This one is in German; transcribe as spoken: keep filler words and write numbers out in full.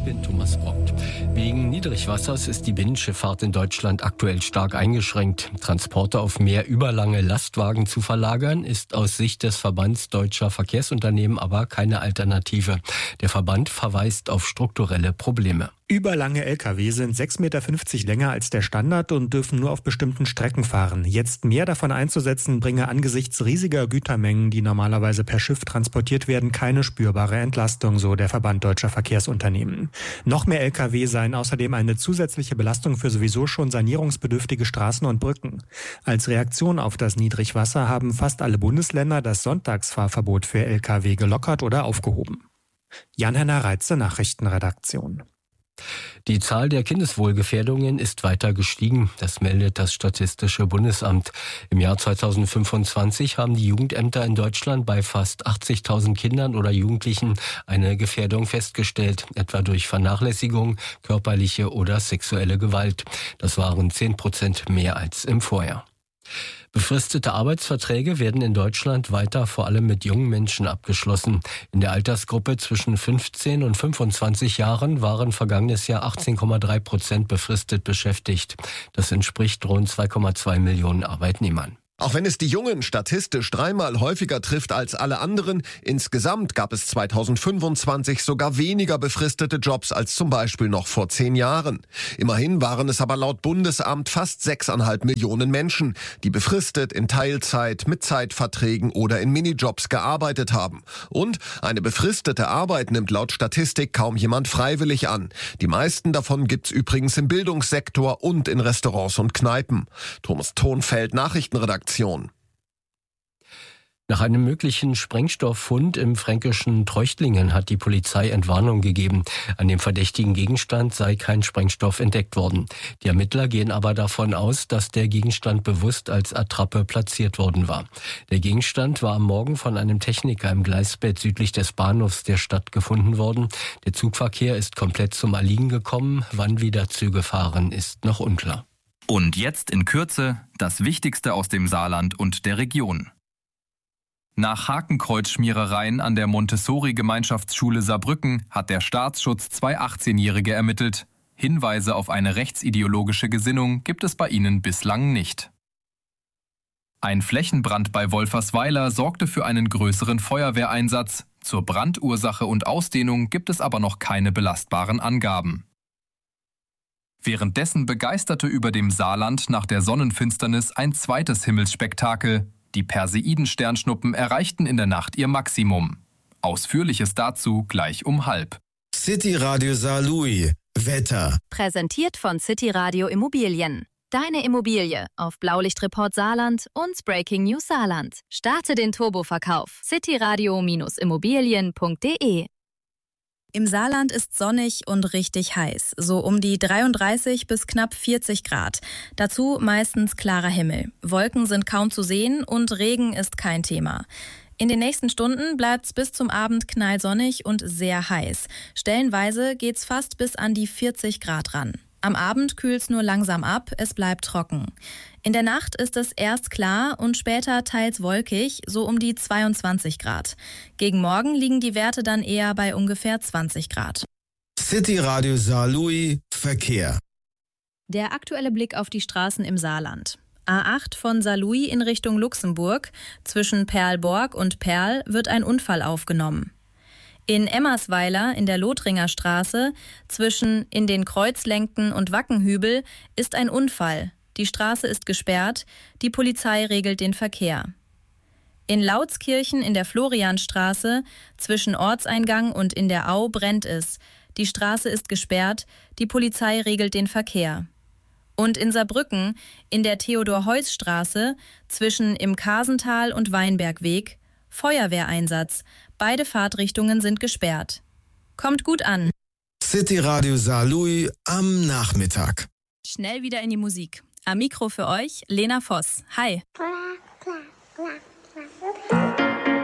bin Thomas Brockt. Wegen Niedrigwassers ist die Binnenschifffahrt in Deutschland aktuell stark eingeschränkt. Transporte auf mehr überlange Lastwagen zu verlagern, ist aus Sicht des Verbands Deutscher Verkehrsunternehmen aber keine Alternative. Der Verband verweist auf strukturelle Probleme. Überlange L K W sind sechs Komma fünfzig Meter länger als der Standard und dürfen nur auf bestimmten Strecken fahren. Jetzt mehr davon einzusetzen, bringe angesichts riesiger Gütermengen, die normalerweise per Schiff transportiert werden, keine spürbare Entlastung, so der Verband Deutscher Verkehrsunternehmen. Noch mehr L K W seien außerdem eine zusätzliche Belastung für sowieso schon sanierungsbedürftige Straßen und Brücken. Als Reaktion auf das Niedrigwasser haben fast alle Bundesländer das Sonntagsfahrverbot für L K W gelockert oder aufgehoben. Jan-Henner Reitze, Nachrichtenredaktion. Die Zahl der Kindeswohlgefährdungen ist weiter gestiegen. Das meldet das Statistische Bundesamt. Im Jahr zweitausendfünfundzwanzig haben die Jugendämter in Deutschland bei fast achtzigtausend Kindern oder Jugendlichen eine Gefährdung festgestellt, etwa durch Vernachlässigung, körperliche oder sexuelle Gewalt. Das waren zehn Prozent mehr als im Vorjahr. Befristete Arbeitsverträge werden in Deutschland weiter vor allem mit jungen Menschen abgeschlossen. In der Altersgruppe zwischen fünfzehn und fünfundzwanzig Jahren waren vergangenes Jahr achtzehn Komma drei Prozent befristet beschäftigt. Das entspricht rund zwei Komma zwei Millionen Arbeitnehmern. Auch wenn es die Jungen statistisch dreimal häufiger trifft als alle anderen, insgesamt gab es zweitausendfünfundzwanzig sogar weniger befristete Jobs als zum Beispiel noch vor zehn Jahren. Immerhin waren es aber laut Bundesamt fast sechseinhalb Millionen Menschen, die befristet in Teilzeit, mit Zeitverträgen oder in Minijobs gearbeitet haben. Und eine befristete Arbeit nimmt laut Statistik kaum jemand freiwillig an. Die meisten davon gibt's übrigens im Bildungssektor und in Restaurants und Kneipen. Thomas Thonfeld, Nachrichtenredaktion. Nach einem möglichen Sprengstofffund im fränkischen Treuchtlingen hat die Polizei Entwarnung gegeben. An dem verdächtigen Gegenstand sei kein Sprengstoff entdeckt worden. Die Ermittler gehen aber davon aus, dass der Gegenstand bewusst als Attrappe platziert worden war. Der Gegenstand war am Morgen von einem Techniker im Gleisbett südlich des Bahnhofs der Stadt gefunden worden. Der Zugverkehr ist komplett zum Erliegen gekommen. Wann wieder Züge fahren, ist noch unklar. Und jetzt in Kürze das Wichtigste aus dem Saarland und der Region. Nach Hakenkreuzschmierereien an der Montessori-Gemeinschaftsschule Saarbrücken hat der Staatsschutz zwei achtzehnjährige ermittelt. Hinweise auf eine rechtsideologische Gesinnung gibt es bei ihnen bislang nicht. Ein Flächenbrand bei Wolfersweiler sorgte für einen größeren Feuerwehreinsatz. Zur Brandursache und Ausdehnung gibt es aber noch keine belastbaren Angaben. Währenddessen begeisterte über dem Saarland nach der Sonnenfinsternis ein zweites Himmelsspektakel. Die Perseiden-Sternschnuppen erreichten in der Nacht ihr Maximum. Ausführliches dazu gleich um halb. City Radio Saarlouis. Wetter. Präsentiert von City Radio Immobilien. Deine Immobilie auf Blaulichtreport Saarland und Breaking News Saarland. Starte den Turboverkauf. cityradio Immobilien punkt de. Im Saarland ist sonnig und richtig heiß, so um die dreiunddreißig bis knapp vierzig Grad. Dazu meistens klarer Himmel. Wolken sind kaum zu sehen und Regen ist kein Thema. In den nächsten Stunden bleibt's bis zum Abend knallsonnig und sehr heiß. Stellenweise geht's fast bis an die vierzig Grad ran. Am Abend kühlt's nur langsam ab, es bleibt trocken. In der Nacht ist es erst klar und später teils wolkig, so um die zweiundzwanzig Grad. Gegen Morgen liegen die Werte dann eher bei ungefähr zwanzig Grad. City Radio Saarlouis, Verkehr. Der aktuelle Blick auf die Straßen im Saarland. A acht von Saarlouis in Richtung Luxemburg. Zwischen Perlborg und Perl wird ein Unfall aufgenommen. In Emmersweiler in der Lothringer Straße zwischen in den Kreuzlenken und Wackenhübel ist ein Unfall. Die Straße ist gesperrt. Die Polizei regelt den Verkehr. In Lautskirchen in der Florianstraße zwischen Ortseingang und in der Au brennt es. Die Straße ist gesperrt. Die Polizei regelt den Verkehr. Und in Saarbrücken in der Theodor-Heuss-Straße zwischen im Kasental und Weinbergweg Feuerwehreinsatz. Beide Fahrtrichtungen sind gesperrt. Kommt gut an. City Radio Saarlouis am Nachmittag. Schnell wieder in die Musik. Am Mikro für euch Lena Voss. Hi.